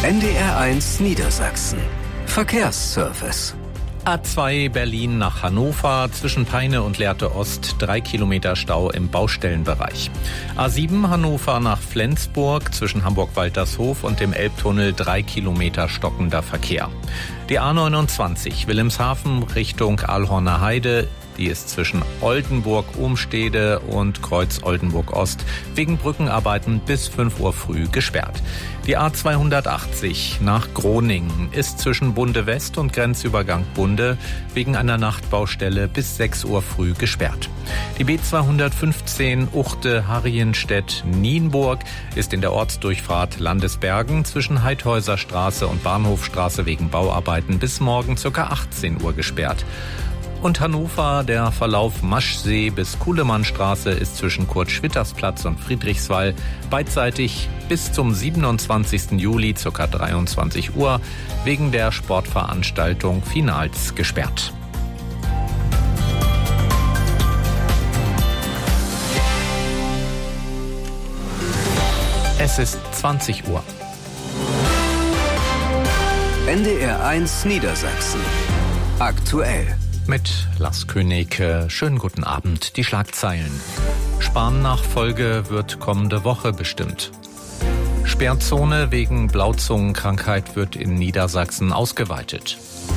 NDR1 Niedersachsen. Verkehrsservice. A2 Berlin nach Hannover, zwischen Peine und Lehrte Ost 3 Kilometer Stau im Baustellenbereich. A7 Hannover nach Flensburg, zwischen Hamburg-Waltershof und dem Elbtunnel 3 Kilometer stockender Verkehr. Die A29 Wilhelmshaven Richtung Alhorner Heide, die ist zwischen Oldenburg-Umstede und Kreuz-Oldenburg-Ost wegen Brückenarbeiten bis 5 Uhr früh gesperrt. Die A280 nach Groningen ist zwischen Bunde West und Grenzübergang Bunde wegen einer Nachtbaustelle bis 6 Uhr früh gesperrt. Die B215 Uchte-Harrienstedt-Nienburg ist in der Ortsdurchfahrt Landesbergen zwischen Heidhäuser Straße und Bahnhofstraße wegen Bauarbeiten bis morgen ca. 18 Uhr gesperrt. Und Hannover, der Verlauf Maschsee bis Kuhlemannstraße ist zwischen Kurt-Schwitters-Platz und Friedrichswall beidseitig bis zum 27. Juli ca. 23 Uhr wegen der Sportveranstaltung Finals gesperrt. Es ist 20 Uhr. NDR1 Niedersachsen. Aktuell. Mit Lars König, schönen guten Abend. Die Schlagzeilen. Spahn-Nachfolge wird kommende Woche bestimmt. Sperrzone wegen Blauzungenkrankheit wird in Niedersachsen ausgeweitet.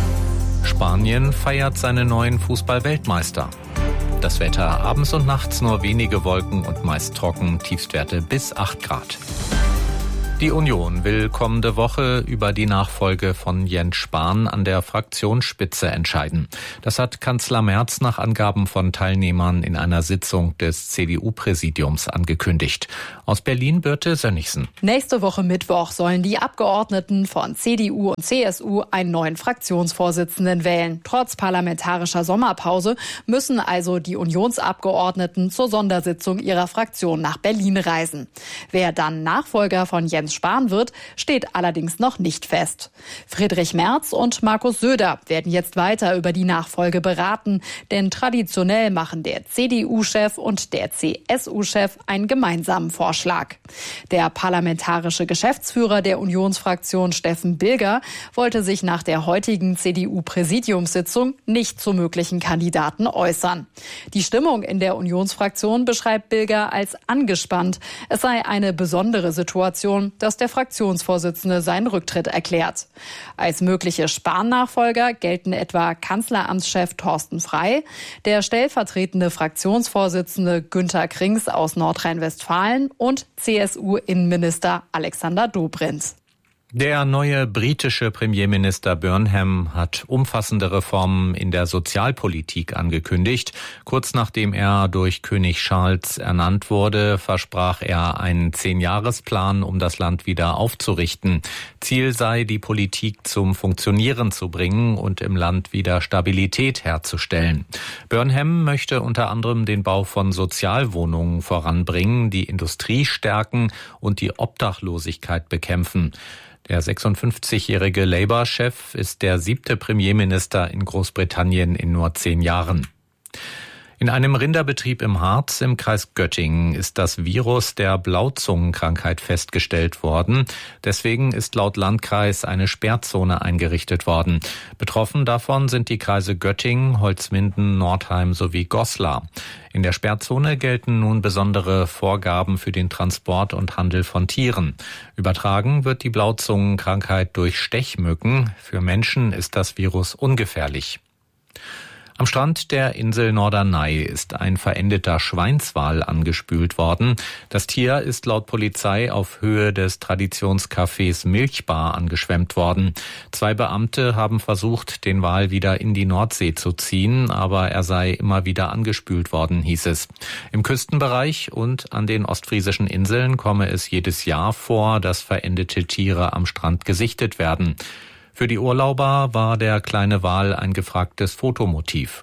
Spanien feiert seine neuen Fußball-Weltmeister. Das Wetter abends und nachts nur wenige Wolken und meist trocken, Tiefstwerte bis 8 Grad. Die Union will kommende Woche über die Nachfolge von Jens Spahn an der Fraktionsspitze entscheiden. Das hat Kanzler Merz nach Angaben von Teilnehmern in einer Sitzung des CDU-Präsidiums angekündigt. Aus Berlin Birte Sönnigsen. Nächste Woche Mittwoch sollen die Abgeordneten von CDU und CSU einen neuen Fraktionsvorsitzenden wählen. Trotz parlamentarischer Sommerpause müssen also die Unionsabgeordneten zur Sondersitzung ihrer Fraktion nach Berlin reisen. Wer dann Nachfolger von Jens Spahn wird, steht allerdings noch nicht fest. Friedrich Merz und Markus Söder werden jetzt weiter über die Nachfolge beraten, denn traditionell machen der CDU-Chef und der CSU-Chef einen gemeinsamen Vorschlag. Der parlamentarische Geschäftsführer der Unionsfraktion Steffen Bilger wollte sich nach der heutigen CDU-Präsidiumssitzung nicht zu möglichen Kandidaten äußern. Die Stimmung in der Unionsfraktion beschreibt Bilger als angespannt. Es sei eine besondere Situation, dass der Fraktionsvorsitzende seinen Rücktritt erklärt. Als mögliche Spahn-Nachfolger gelten etwa Kanzleramtschef Thorsten Frey, der stellvertretende Fraktionsvorsitzende Günther Krings aus Nordrhein-Westfalen und CSU-Innenminister Alexander Dobrindt. Der neue britische Premierminister Burnham hat umfassende Reformen in der Sozialpolitik angekündigt. Kurz nachdem er durch König Charles ernannt wurde, versprach er einen 10-Jahres-Plan, um das Land wieder aufzurichten. Ziel sei, die Politik zum Funktionieren zu bringen und im Land wieder Stabilität herzustellen. Burnham möchte unter anderem den Bau von Sozialwohnungen voranbringen, die Industrie stärken und die Obdachlosigkeit bekämpfen. Der 56-jährige Labour-Chef ist der 7. Premierminister in Großbritannien in nur 10 Jahren. In einem Rinderbetrieb im Harz im Kreis Göttingen ist das Virus der Blauzungenkrankheit festgestellt worden. Deswegen ist laut Landkreis eine Sperrzone eingerichtet worden. Betroffen davon sind die Kreise Göttingen, Holzminden, Nordheim sowie Goslar. In der Sperrzone gelten nun besondere Vorgaben für den Transport und Handel von Tieren. Übertragen wird die Blauzungenkrankheit durch Stechmücken. Für Menschen ist das Virus ungefährlich. Am Strand der Insel Norderney ist ein verendeter Schweinswal angespült worden. Das Tier ist laut Polizei auf Höhe des Traditionscafés Milchbar angeschwemmt worden. 2 Beamte haben versucht, den Wal wieder in die Nordsee zu ziehen, aber er sei immer wieder angespült worden, hieß es. Im Küstenbereich und an den ostfriesischen Inseln komme es jedes Jahr vor, dass verendete Tiere am Strand gesichtet werden. Für die Urlauber war der kleine Wal ein gefragtes Fotomotiv.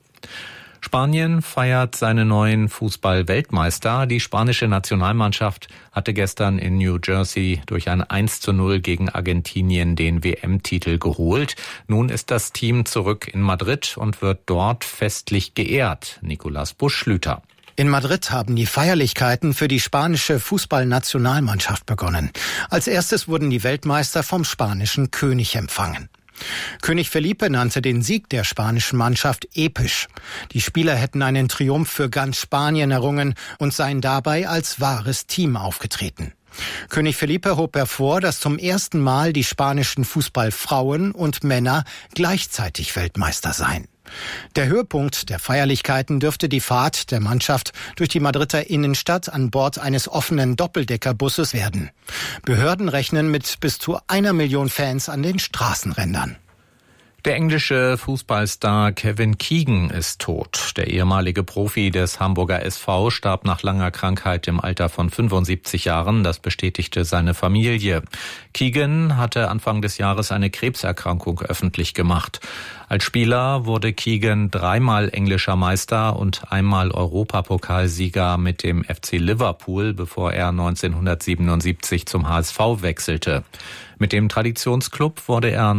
Spanien feiert seine neuen Fußball-Weltmeister. Die spanische Nationalmannschaft hatte gestern in New Jersey durch ein 1:0 gegen Argentinien den WM-Titel geholt. Nun ist das Team zurück in Madrid und wird dort festlich geehrt. Nicolas Busch-Schlüter. In Madrid haben die Feierlichkeiten für die spanische Fußballnationalmannschaft begonnen. Als erstes wurden die Weltmeister vom spanischen König empfangen. König Felipe nannte den Sieg der spanischen Mannschaft episch. Die Spieler hätten einen Triumph für ganz Spanien errungen und seien dabei als wahres Team aufgetreten. König Felipe hob hervor, dass zum ersten Mal die spanischen Fußballfrauen und Männer gleichzeitig Weltmeister seien. Der Höhepunkt der Feierlichkeiten dürfte die Fahrt der Mannschaft durch die Madrider Innenstadt an Bord eines offenen Doppeldeckerbusses werden. Behörden rechnen mit bis zu 1 Million Fans an den Straßenrändern. Der englische Fußballstar Kevin Keegan ist tot. Der ehemalige Profi des Hamburger SV starb nach langer Krankheit im Alter von 75 Jahren. Das bestätigte seine Familie. Keegan hatte Anfang des Jahres eine Krebserkrankung öffentlich gemacht. Als Spieler wurde Keegan 3-mal englischer Meister und einmal Europapokalsieger mit dem FC Liverpool, bevor er 1977 zum HSV wechselte. Mit dem Traditionsklub wurde er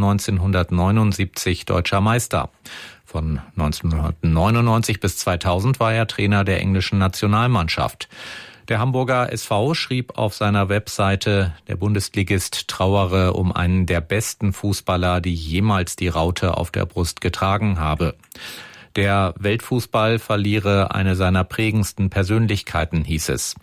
1979 deutscher Meister. Von 1999 bis 2000 war er Trainer der englischen Nationalmannschaft. Der Hamburger SV schrieb auf seiner Webseite, der Bundesligist trauere um einen der besten Fußballer, die jemals die Raute auf der Brust getragen habe. Der Weltfußball verliere eine seiner prägendsten Persönlichkeiten, hieß es.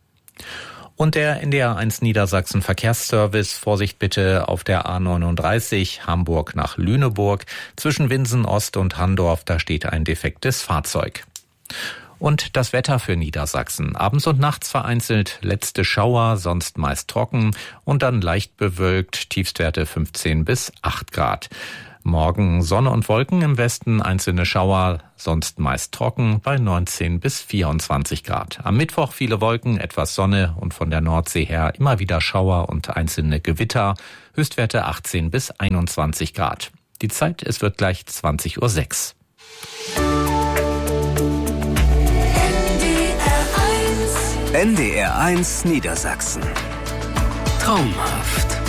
Und der NDR1 Niedersachsen Verkehrsservice, Vorsicht bitte auf der A39 Hamburg nach Lüneburg. Zwischen Winsen Ost und Handorf, da steht ein defektes Fahrzeug. Und das Wetter für Niedersachsen. Abends und nachts vereinzelt letzte Schauer, sonst meist trocken und dann leicht bewölkt, Tiefstwerte 15 bis 8 Grad. Morgen Sonne und Wolken, im Westen einzelne Schauer, sonst meist trocken bei 19 bis 24 Grad. Am Mittwoch viele Wolken, etwas Sonne und von der Nordsee her immer wieder Schauer und einzelne Gewitter. Höchstwerte 18 bis 21 Grad. Die Zeit, es wird gleich 20:06 Uhr. NDR1 Niedersachsen. Traumhaft.